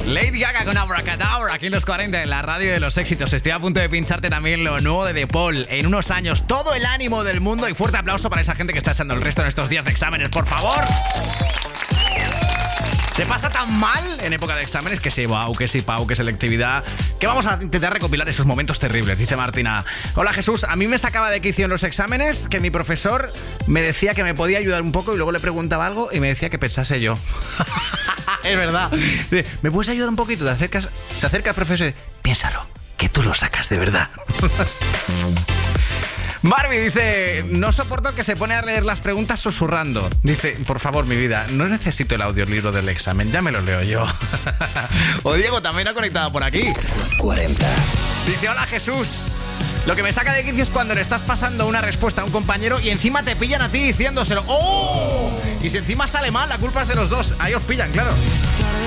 Lady Gaga con Abracadabra aquí en los 40 en la radio de los éxitos. Estoy a punto de pincharte también lo nuevo de The Paul. En unos años, todo el ánimo del mundo y fuerte aplauso para esa gente que está echando el resto en estos días de exámenes, por favor. ¿Te pasa tan mal en época de exámenes? Que sí, wow, que sí, Pau, que selectividad. Que vamos a intentar recopilar esos momentos terribles, dice Martina. Hola Jesús, a mí me sacaba de quicio en los exámenes que mi profesor me decía que me podía ayudar un poco y luego le preguntaba algo y me decía que pensase yo. Es verdad. ¿Me puedes ayudar un poquito? Se acerca el profesor y dice, piénsalo, que tú lo sacas de verdad. Barbie dice, no soporto que se pone a leer las preguntas susurrando. Dice, por favor, mi vida, no necesito el audiolibro del examen, ya me lo leo yo. O Diego también ha conectado por aquí. 40. Dice, hola Jesús. Lo que me saca de quicio es cuando le estás pasando una respuesta a un compañero y encima te pillan a ti diciéndoselo. ¡Oh! Y si encima sale mal, la culpa es de los dos. Ahí os pillan, claro.